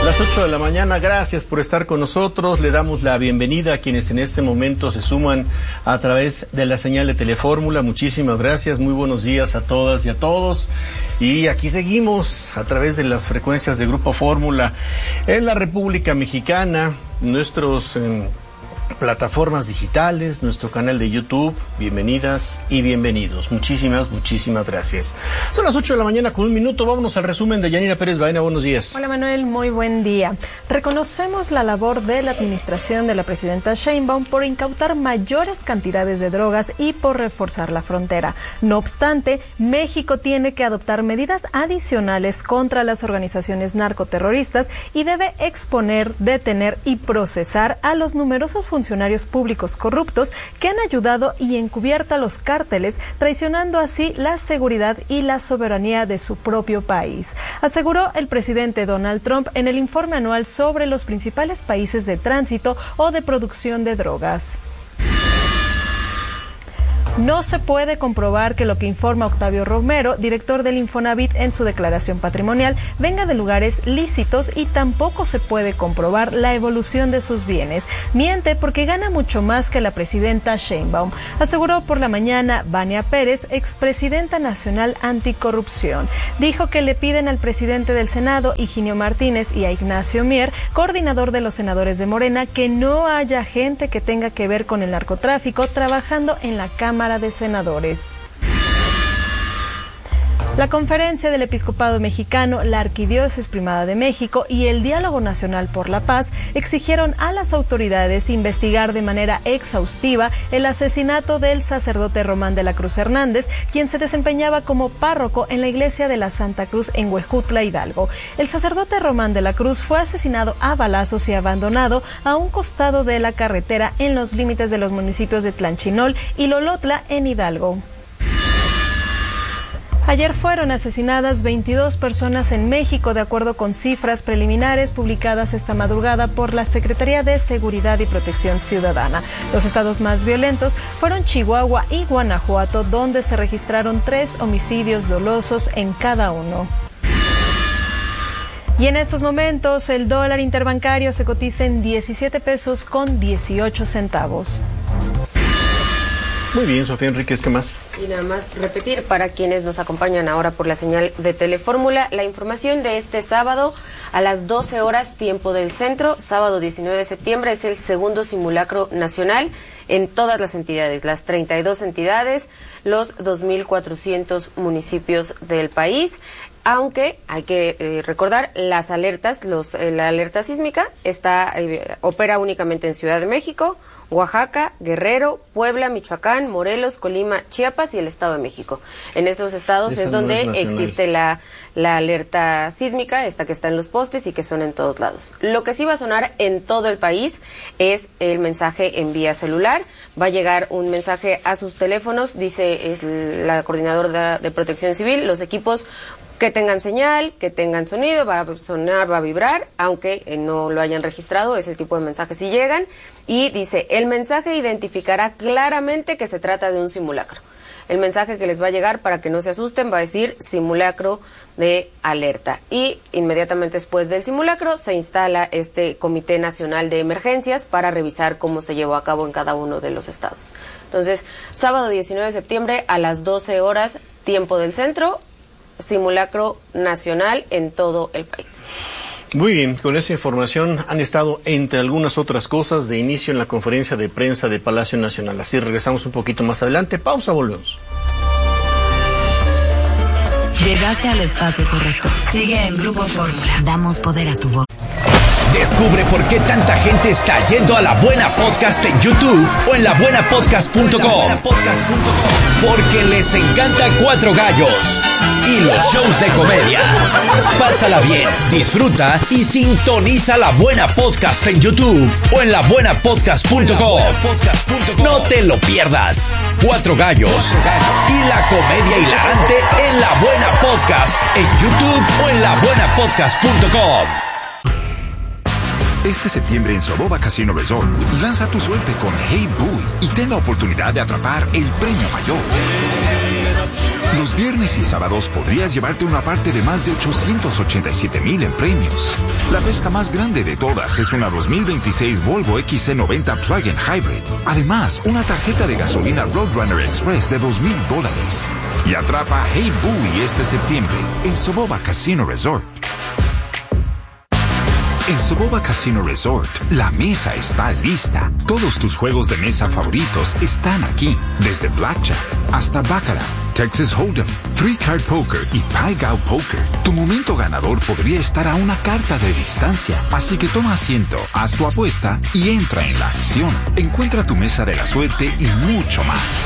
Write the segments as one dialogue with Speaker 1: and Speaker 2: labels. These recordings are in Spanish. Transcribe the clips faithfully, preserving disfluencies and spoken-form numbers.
Speaker 1: Las ocho de la mañana, gracias por estar con nosotros. Le damos la bienvenida a quienes en este momento se suman a través de la señal de Telefórmula. Muchísimas gracias, muy buenos días a todas y a todos. Y aquí seguimos a través de las frecuencias de Grupo Fórmula en la República Mexicana, nuestros eh, plataformas digitales, nuestro canal de YouTube. Bienvenidas y bienvenidos. Muchísimas, muchísimas gracias. Son las ocho de la mañana con un minuto. Vámonos al resumen de Yanira Pérez Baena. Buenos días.
Speaker 2: Hola Manuel, muy buen día. Reconocemos la labor de la administración de la presidenta Sheinbaum por incautar mayores cantidades de drogas y por reforzar la frontera. No obstante, México tiene que adoptar medidas adicionales contra las organizaciones narcoterroristas y debe exponer, detener y procesar a los numerosos funcionarios públicos corruptos que han ayudado y encubierto a los cárteles, traicionando así la seguridad y la soberanía de su propio país, aseguró el presidente Donald Trump en el informe anual sobre los principales países de tránsito o de producción de drogas. No se puede comprobar que lo que informa Octavio Romero, director del Infonavit, en su declaración patrimonial, venga de lugares lícitos y tampoco se puede comprobar la evolución de sus bienes. Miente porque gana mucho más que la presidenta Sheinbaum, aseguró por la mañana Vania Pérez, expresidenta nacional anticorrupción. Dijo que le piden al presidente del Senado, Higinio Martínez, y a Ignacio Mier, coordinador de los senadores de Morena, que no haya gente que tenga que ver con el narcotráfico trabajando en la Cámara de Senadores. La Conferencia del Episcopado Mexicano, la Arquidiócesis Primada de México y el Diálogo Nacional por la Paz exigieron a las autoridades investigar de manera exhaustiva el asesinato del sacerdote Román de la Cruz Hernández, quien se desempeñaba como párroco en la iglesia de la Santa Cruz en Huejutla, Hidalgo. El sacerdote Román de la Cruz fue asesinado a balazos y abandonado a un costado de la carretera en los límites de los municipios de Tlanchinol y Lolotla, en Hidalgo. Ayer fueron asesinadas veintidós personas en México, de acuerdo con cifras preliminares publicadas esta madrugada por la Secretaría de Seguridad y Protección Ciudadana. Los estados más violentos fueron Chihuahua y Guanajuato, donde se registraron tres homicidios dolosos en cada uno. Y en estos momentos el dólar interbancario se cotiza en diecisiete pesos con dieciocho centavos.
Speaker 1: Muy bien, Sofía Enríquez, ¿qué más?
Speaker 3: Y nada más repetir para quienes nos acompañan ahora por la señal de Telefórmula, la información de este sábado a las doce horas, tiempo del centro, sábado diecinueve de septiembre, es el segundo simulacro nacional en todas las entidades, las treinta y dos entidades, los dos mil cuatrocientos municipios del país. Aunque hay que eh, recordar las alertas, los, eh, la alerta sísmica está eh, opera únicamente en Ciudad de México, Oaxaca, Guerrero, Puebla, Michoacán, Morelos, Colima, Chiapas y el Estado de México. En esos estados es donde no es existe la, la alerta sísmica, esta que está en los postes y que suena en todos lados. Lo que sí va a sonar en todo el país es el mensaje en vía celular. Va a llegar un mensaje a sus teléfonos, dice es la coordinadora de, de Protección Civil, los equipos que tengan señal, que tengan sonido, va a sonar, va a vibrar, aunque eh, no lo hayan registrado, ese tipo de mensajes sí llegan, y dice, el mensaje identificará claramente que se trata de un simulacro. El mensaje que les va a llegar para que no se asusten va a decir simulacro de alerta. Y inmediatamente después del simulacro se instala este Comité Nacional de Emergencias para revisar cómo se llevó a cabo en cada uno de los estados. Entonces, sábado diecinueve de septiembre a las doce horas, tiempo del centro, simulacro nacional en todo el país.
Speaker 1: Muy bien, con esa información han estado, entre algunas otras cosas, de inicio en la conferencia de prensa de Palacio Nacional. Así regresamos un poquito más adelante. Pausa, volvemos.
Speaker 4: Llegaste al espacio correcto. Sigue en Grupo Fórmula. Damos poder a tu voz.
Speaker 5: Descubre por qué tanta gente está yendo a La Buena Podcast en YouTube o en la buena podcast punto com. Porque les encanta Cuatro Gallos y los shows de comedia. Pásala bien, disfruta y sintoniza La Buena Podcast en YouTube o en la buena podcast punto com. No te lo pierdas. Cuatro Gallos y la comedia hilarante en La Buena Podcast en YouTube o en la buena podcast punto com.
Speaker 6: Este septiembre en Soboba Casino Resort, lanza tu suerte con Hey Boy y ten la oportunidad de atrapar el premio mayor. Los viernes y sábados podrías llevarte una parte de más de ochocientos ochenta y siete mil en premios. La pesca más grande de todas es una dos mil veintiséis Volvo X C noventa Plug-in Hybrid. Además, una tarjeta de gasolina Roadrunner Express de dos mil dólares. Y atrapa Hey Bowie este septiembre en Soboba Casino Resort. En Soboba Casino Resort, la mesa está lista. Todos tus juegos de mesa favoritos están aquí. Desde Blackjack hasta Baccarat, Texas Hold'em, Three Card Poker y Pai Gow Poker. Tu momento ganador podría estar a una carta de distancia. Así que toma asiento, haz tu apuesta y entra en la acción. Encuentra tu mesa de la suerte y mucho más.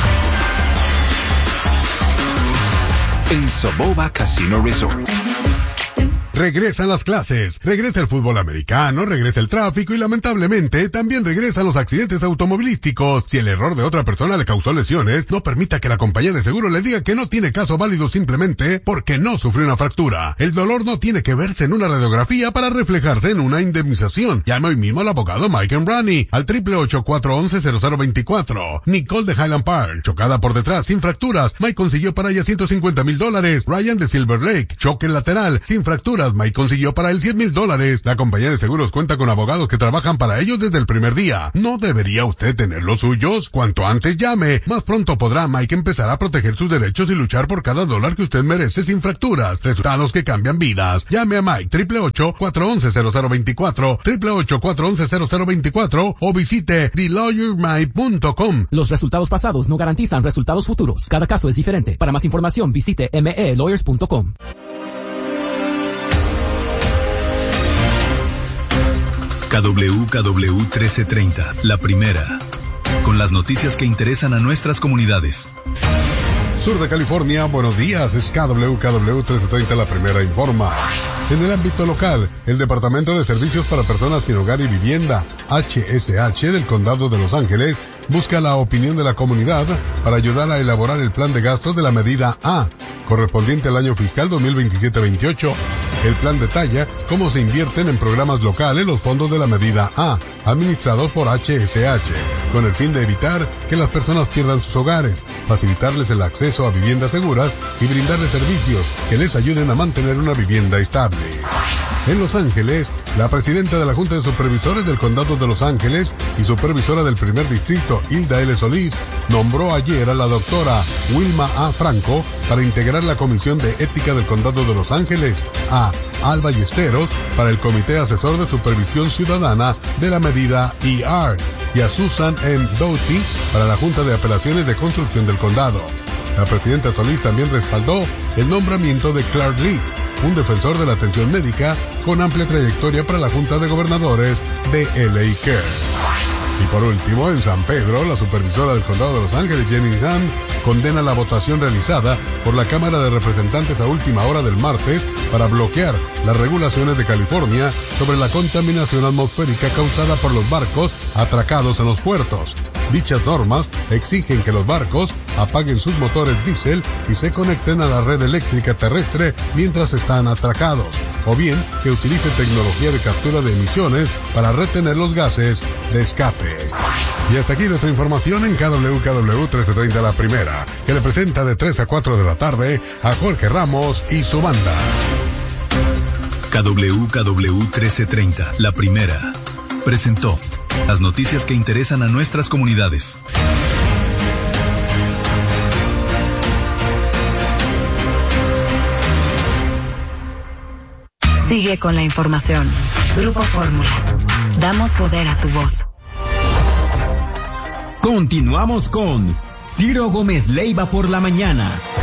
Speaker 6: En Soboba Casino Resort.
Speaker 7: Regresan las clases, regresa el fútbol americano, regresa el tráfico y lamentablemente también regresan los accidentes automovilísticos. Si el error de otra persona le causó lesiones, no permita que la compañía de seguro le diga que no tiene caso válido simplemente porque no sufrió una fractura. El dolor no tiene que verse en una radiografía para reflejarse en una indemnización. Llame hoy mismo al abogado Mike Embrani al triple ocho, cuatro once, cero cero veinticuatro. Nicole de Highland Park, chocada por detrás sin fracturas, Mike consiguió para ella ciento cincuenta mil dólares. Ryan de Silver Lake, choque lateral sin fracturas, Mike consiguió para él cien mil dólares. La compañía de seguros cuenta con abogados que trabajan para ellos desde el primer día. ¿No debería usted tener los suyos? Cuanto antes llame, más pronto podrá Mike empezar a proteger sus derechos y luchar por cada dólar que usted merece sin fracturas. Resultados que cambian vidas. Llame a Mike, triple ocho, cuatro once, cero cero veinticuatro, triple ocho, cuatro once, cero cero veinticuatro o visite the lawyer mike punto com.
Speaker 8: Los resultados pasados no garantizan resultados futuros. Cada caso es diferente. Para más información visite m e lawyers punto com.
Speaker 9: K W K W trece treinta, la primera, con las noticias que interesan a nuestras comunidades.
Speaker 7: Sur de California, buenos días, es K W K W trece treinta, la primera informa. En el ámbito local, el Departamento de Servicios para Personas Sin Hogar y Vivienda, H S H, del Condado de Los Ángeles, busca la opinión de la comunidad para ayudar a elaborar el plan de gastos de la medida A, correspondiente al año fiscal dos mil veintisiete veintiocho. El plan detalla cómo se invierten en programas locales los fondos de la medida A, administrados por H S H, con el fin de evitar que las personas pierdan sus hogares, facilitarles el acceso a viviendas seguras y brindarles servicios que les ayuden a mantener una vivienda estable. En Los Ángeles, la presidenta de la Junta de Supervisores del Condado de Los Ángeles y supervisora del primer distrito, Hilda L. Solís, nombró ayer a la doctora Wilma A. Franco para integrar la Comisión de Ética del Condado de Los Ángeles, a Al Ballesteros para el Comité Asesor de Supervisión Ciudadana de la medida E R y a Susan M. Doughty para la Junta de Apelaciones de Construcción del Condado. La presidenta Solís también respaldó el nombramiento de Clark Lee, un defensor de la atención médica con amplia trayectoria para la Junta de Gobernadores de L A Care. Y por último, en San Pedro, la supervisora del Condado de Los Ángeles, Jenny Han, condena la votación realizada por la Cámara de Representantes a última hora del martes para bloquear las regulaciones de California sobre la contaminación atmosférica causada por los barcos atracados en los puertos. Dichas normas exigen que los barcos apaguen sus motores diésel y se conecten a la red eléctrica terrestre mientras están atracados, o bien que utilicen tecnología de captura de emisiones para retener los gases de escape. Y hasta aquí nuestra información en K W K W trece treinta, la primera, que le presenta de tres a cuatro de la tarde a Jorge Ramos y su banda.
Speaker 9: K W K W trece treinta, la primera, presentó las noticias que interesan a nuestras comunidades.
Speaker 4: Sigue con la información. Grupo Fórmula. Damos poder a tu voz.
Speaker 10: Continuamos con Ciro Gómez Leiva por la mañana.